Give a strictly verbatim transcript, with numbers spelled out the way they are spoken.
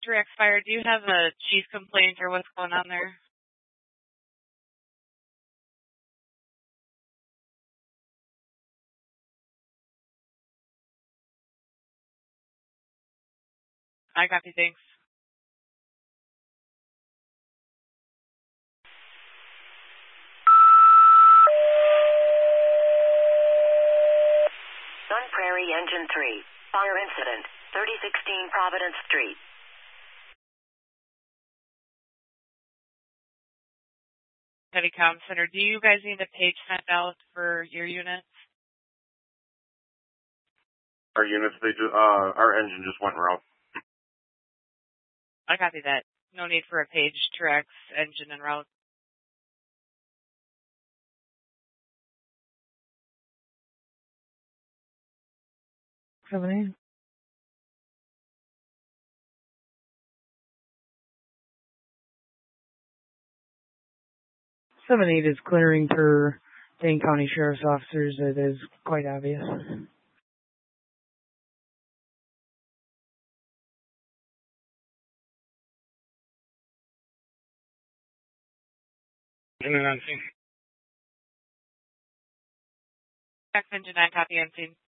Truex Fire, do you have a chief complaint or what's going on there? I copy, thanks. Sun Prairie Engine three. Fire incident. thirty sixteen Providence Street. Heavy Comm Center, do you guys need a page sent out for your units? Our units, they just, uh, our engine just went route. I copy that. No need for a page, Truex, engine en route. Seven eight. Seven eight is clearing for Dane County Sheriff's officers. It is quite obvious. Engine on scene. Truex, engine nine, copy on scene.